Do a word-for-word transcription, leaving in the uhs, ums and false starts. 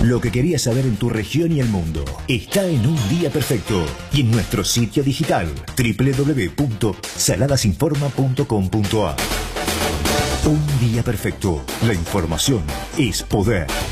Lo que querías saber en tu región y el mundo está en Un Día Perfecto y en nuestro sitio digital doble u doble u doble u punto saladasinforma punto com punto a r. Un Día Perfecto. La información es poder.